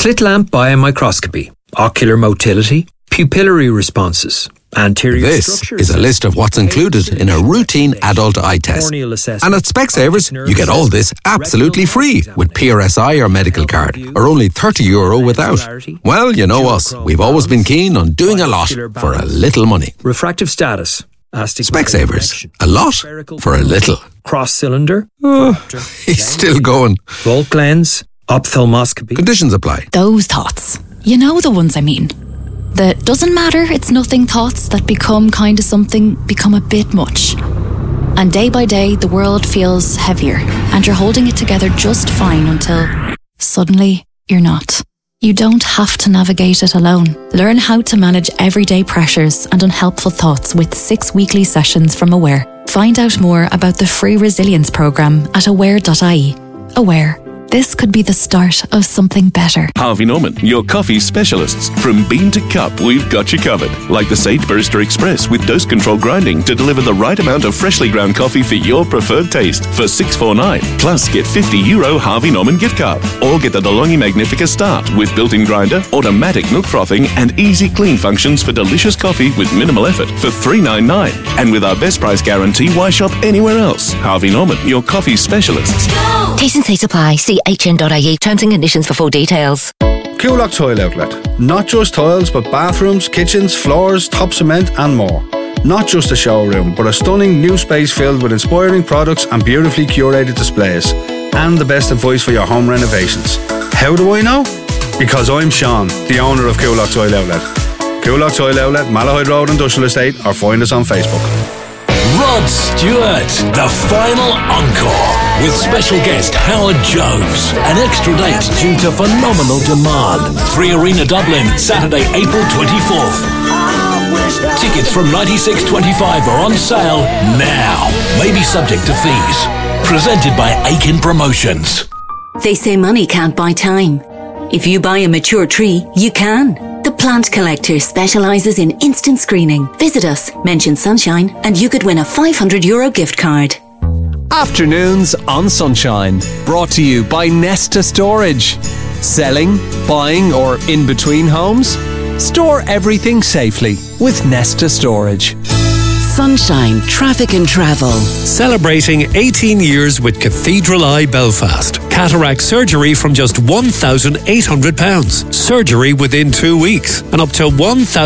Slit lamp biomicroscopy, ocular motility, pupillary responses, anterior This structures. is a list of what's included in a routine adult eye test. And at Specsavers, you get all this absolutely free with PRSI or medical card, or only €30 without. Well, you know us. We've always been keen on doing a lot for a little money. Refractive status. Specsavers. A lot for a little. Cross cylinder. He's still going. Volt lens. Ophthalmoscopy. Conditions apply. Those thoughts. You know the ones I mean. The doesn't matter, it's nothing thoughts that become kind of something, become a bit much. And day by day, the world feels heavier, and you're holding it together just fine until suddenly you're not. You don't have to navigate it alone. Learn how to manage everyday pressures and unhelpful thoughts with 6 weekly sessions from Aware. Find out more about the free resilience programme at aware.ie. Aware. This could be the start of something better. Harvey Norman, your coffee specialists. From bean to cup, we've got you covered. Like the Sage Barista Express with dose control grinding to deliver the right amount of freshly ground coffee for your preferred taste for $6.49. Plus, get €50 Harvey Norman gift card. Or get the DeLonghi Magnifica Start with built-in grinder, automatic milk frothing, and easy clean functions for delicious coffee with minimal effort for $3.99. And with our best price guarantee, why shop anywhere else? Harvey Norman, your coffee specialists. T&C supply. See hn.ie. Terms and conditions for full details. Coolock Tile Outlet. Not just tiles, but bathrooms, kitchens, floors, top cement and more. Not just a showroom, but a stunning new space filled with inspiring products and beautifully curated displays. And the best advice for your home renovations. How do I know? Because I'm Sean, the owner of Coolock Tile Outlet. Coolock Tile Outlet, Malahide Road Industrial Estate, or find us on Facebook. Rod Stewart, the final encore, with special guest Howard Jones. An extra date due to phenomenal demand. 3 Arena Dublin, Saturday, April 24th. Tickets from $96.25 are on sale now. Maybe subject to fees. Presented by Aiken Promotions. They say money can't buy time. If you buy a mature tree, you can. The Plant Collector specialises in instant screening. Visit us, mention Sunshine, and you could win a €500 gift card. Afternoons on Sunshine, brought to you by Nesta Storage. Selling, buying, or in between homes? Store everything safely with Nesta Storage. Sunshine Traffic and Travel. Celebrating 18 years with Cathedral Eye Belfast. Cataract surgery from just £1,800. Surgery within 2 weeks. And up to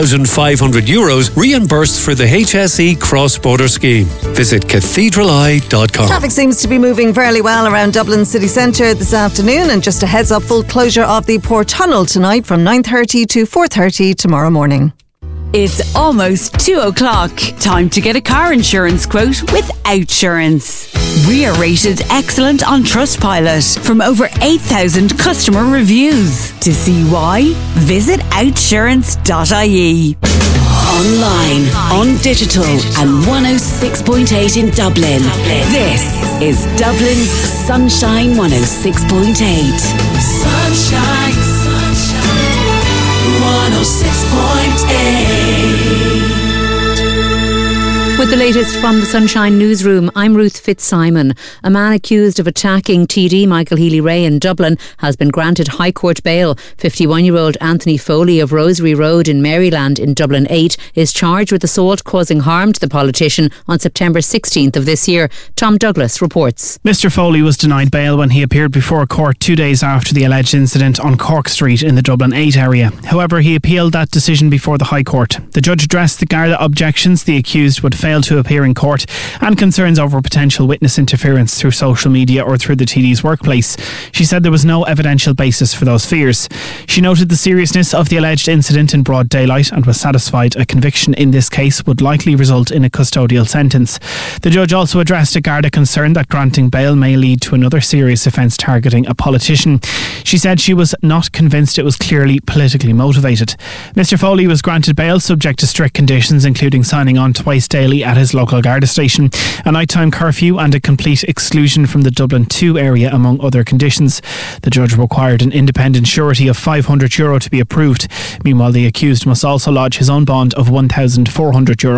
€1,500 reimbursed for the HSE cross-border scheme. Visit cathedraleye.com. Traffic seems to be moving fairly well around Dublin city centre this afternoon. And just a heads up, full closure of the Port Tunnel tonight from 9:30 to 4:30 tomorrow morning. It's almost 2 o'clock. Time to get a car insurance quote with Outsurance. We are rated excellent on Trustpilot from over 8,000 customer reviews. To see why, visit outsurance.ie. Online, on digital, and 106.8 in Dublin. This is Dublin's Sunshine 106.8. Sunshine, sunshine, 106.8. With the latest from the Sunshine Newsroom, I'm Ruth Fitzsimon. A man accused of attacking TD Michael Healy-Rae in Dublin has been granted High Court bail. 51-year-old Anthony Foley of Rosary Road in Maryland in Dublin 8 is charged with assault causing harm to the politician on September 16th of this year. Tom Douglas reports. Mr Foley was denied bail when he appeared before court 2 days after the alleged incident on Cork Street in the Dublin 8 area. However, he appealed that decision before the High Court. The judge addressed the Garda objections the accused would fail to appear in court and concerns over potential witness interference through social media or through the TD's workplace. She said there was no evidential basis for those fears. She noted the seriousness of the alleged incident in broad daylight and was satisfied a conviction in this case would likely result in a custodial sentence. The judge also addressed a Garda concern that granting bail may lead to another serious offence targeting a politician. She said she was not convinced it was clearly politically motivated. Mr Foley was granted bail subject to strict conditions, including signing on twice daily at his local Garda station, a nighttime curfew and a complete exclusion from the Dublin 2 area, among other conditions. The judge required an independent surety of €500 to be approved. Meanwhile, the accused must also lodge his own bond of €1,400.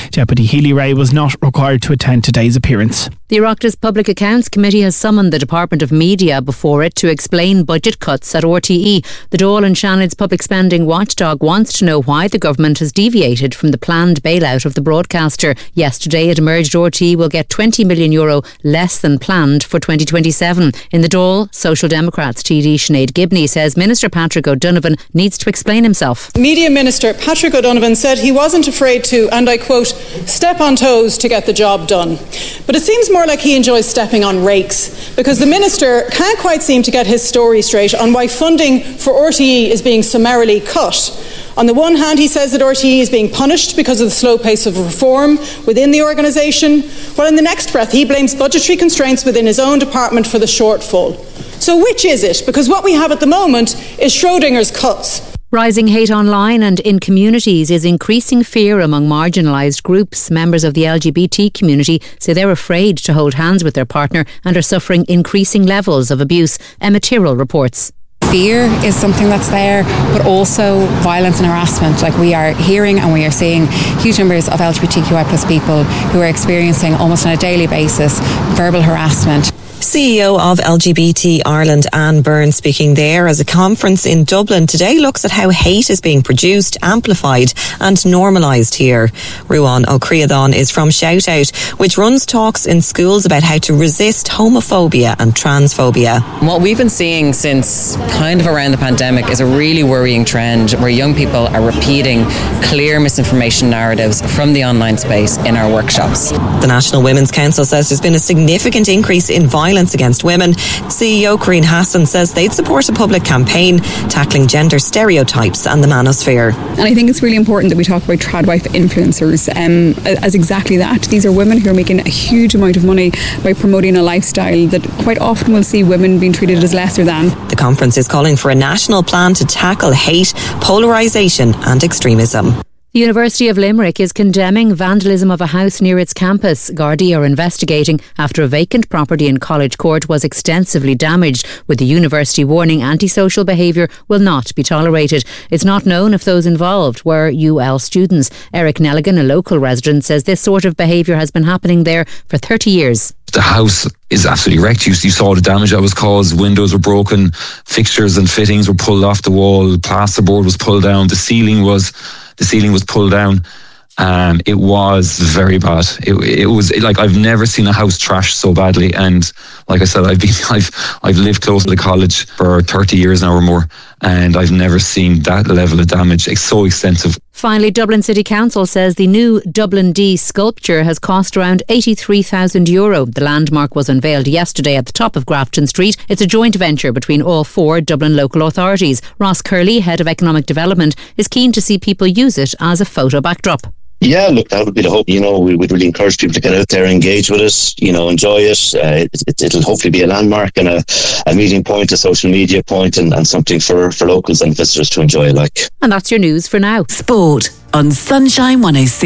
Deputy Healy-Rae was not required to attend today's appearance. The Oireachtas Public Accounts Committee has summoned the Department of Media before it to explain budget cuts at RTE. The Dáil and Shannon's public spending watchdog wants to know why the government has deviated from the planned bailout of the broadcaster. Yesterday it emerged RTE will get €20 million less than planned for 2027. In the Dáil, Social Democrats TD Sinead Gibney says Minister Patrick O'Donovan needs to explain himself. Media Minister Patrick O'Donovan said he wasn't afraid to, and I quote, step on toes to get the job done. But it seems more like he enjoys stepping on rakes, because the Minister can't quite seem to get his story straight on why funding for RTE is being summarily cut. On the one hand, he says that RTE is being punished because of the slow pace of reform within the organisation, while in the next breath he blames budgetary constraints within his own department for the shortfall. So which is it? Because what we have at the moment is Schrodinger's cuts. Rising hate online and in communities is increasing fear among marginalised groups. Members of the LGBT community say they're afraid to hold hands with their partner and are suffering increasing levels of abuse. Emma Tyrrell reports. Fear is something that's there, but also violence and harassment. Like, we are hearing and we are seeing huge numbers of LGBTQI plus people who are experiencing almost on a daily basis verbal harassment. CEO of LGBT Ireland, Anne Byrne, speaking there as a conference in Dublin today looks at how hate is being produced, amplified and normalised here. Ruan O'Creadon is from Shout Out, which runs talks in schools about how to resist homophobia and transphobia. What we've been seeing since kind of around the pandemic is a really worrying trend where young people are repeating clear misinformation narratives from the online space in our workshops. The National Women's Council says there's been a significant increase in violence against women. CEO Corinne Hassan says they'd support a public campaign tackling gender stereotypes and the manosphere. And I think it's really important that we talk about trad wife influencers as exactly that. These are women who are making a huge amount of money by promoting a lifestyle that quite often will see women being treated as lesser than. The conference is calling for a national plan to tackle hate, polarisation and extremism. The University of Limerick is condemning vandalism of a house near its campus. Gardaí are investigating after a vacant property in College Court was extensively damaged, with the university warning antisocial behaviour will not be tolerated. It's not known if those involved were UL students. Eric Nelligan, a local resident, says this sort of behaviour has been happening there for 30 years. The house is absolutely wrecked. You saw the damage that was caused. Windows were broken, fixtures and fittings were pulled off the wall, plasterboard was pulled down, the ceiling was pulled down. It was very bad. It was like, I've never seen a house trashed so badly. And like I said, I've lived close to the college for 30 years now or more, and I've never seen that level of damage. It's so extensive. Finally, Dublin City Council says the new Dublin D sculpture has cost around €83,000. The landmark was unveiled yesterday at the top of Grafton Street. It's a joint venture between all four Dublin local authorities. Ross Curley, Head of Economic Development, is keen to see people use it as a photo backdrop. Yeah, look, that would be the hope. We would really encourage people to get out there, engage with us, enjoy it. It'll hopefully be a landmark and a meeting point, a social media point, and something for locals and visitors to enjoy. And that's your news for now. Sport on Sunshine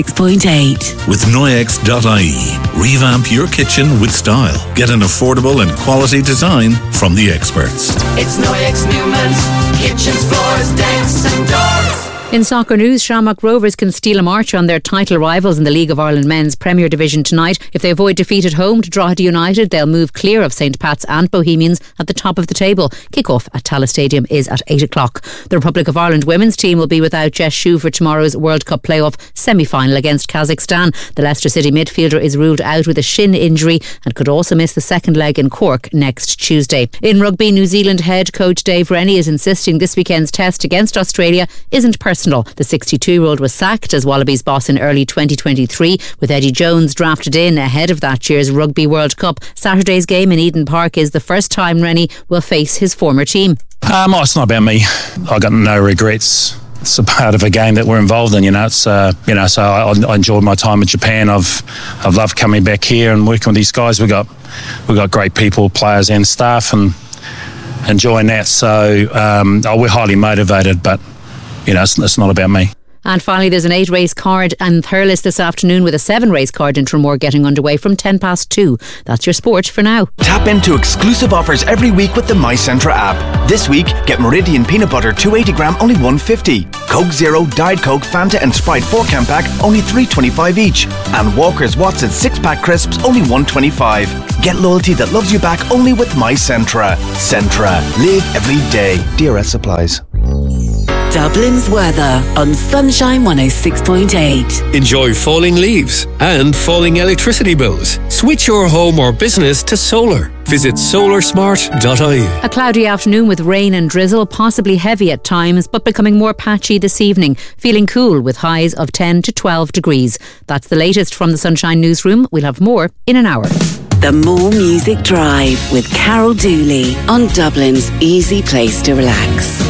106.8. With Noyex.ie. Revamp your kitchen with style. Get an affordable and quality design from the experts. It's Noyex Newman's kitchens, floors, decks and doors. In soccer news, Shamrock Rovers can steal a march on their title rivals in the League of Ireland Men's Premier Division tonight. If they avoid defeat at home to Drogheda United, they'll move clear of St Pat's and Bohemians at the top of the table. Kick-off at Tallaght Stadium is at 8 o'clock. The Republic of Ireland women's team will be without Jess Shue for tomorrow's World Cup playoff semi-final against Kazakhstan. The Leicester City midfielder is ruled out with a shin injury and could also miss the second leg in Cork next Tuesday. In rugby, New Zealand head coach Dave Rennie is insisting this weekend's test against Australia isn't personal. The 62-year-old was sacked as Wallabies boss in early 2023, with Eddie Jones drafted in ahead of that year's Rugby World Cup. Saturday's game in Eden Park is the first time Rennie will face his former team. It's not about me. I got no regrets. It's a part of a game that we're involved in, so I enjoyed my time in Japan. I've loved coming back here and working with these guys. We've got great people, players and staff, and enjoying that. So we're highly motivated, but it's not about me. And finally, there's an 8-race card and Thurles this afternoon with a 7-race card in Tramore getting underway from 2:10. That's your sport for now. Tap into exclusive offers every week with the MyCentra app. This week, get Meridian Peanut Butter 280 gram, only $1.50. Coke Zero, Diet Coke, Fanta and Sprite 4-can pack, only $3.25 each. And Walker's Watson's 6-pack crisps, only $1.25. Get loyalty that loves you back only with MyCentra. Centra. Live every day. DRS supplies. Dublin's weather on Sunshine 106.8. Enjoy falling leaves and falling electricity bills. Switch your home or business to solar. Visit solarsmart.ie. A cloudy afternoon with rain and drizzle, possibly heavy at times, but becoming more patchy this evening. Feeling cool with highs of 10 to 12 degrees. That's the latest from the Sunshine Newsroom. We'll have more in an hour. The More Music Drive with Carol Dooley on Dublin's easy place to relax.